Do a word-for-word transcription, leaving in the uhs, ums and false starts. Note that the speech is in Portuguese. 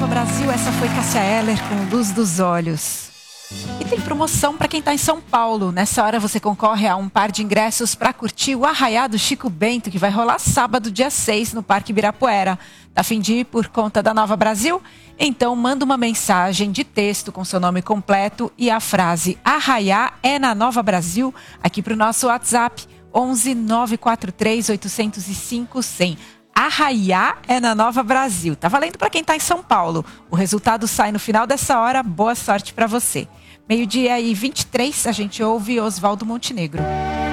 Brasil, essa foi Cássia Eller com Luz dos Olhos. E tem promoção para quem está em São Paulo. Nessa hora você concorre a um par de ingressos para curtir o Arraiá do Chico Bento, que vai rolar sábado, dia seis, no Parque Ibirapuera. Tá a fim de ir por conta da Nova Brasil? Então manda uma mensagem de texto com seu nome completo e a frase Arraiá é na Nova Brasil aqui para o nosso WhatsApp onze nove quatro três oito zero cinco zero zero. Arraiá é na Nova Brasil. Tá valendo para quem está em São Paulo. O resultado sai no final dessa hora. Boa sorte para você. Meio-dia e vinte e três, a gente ouve Oswaldo Montenegro.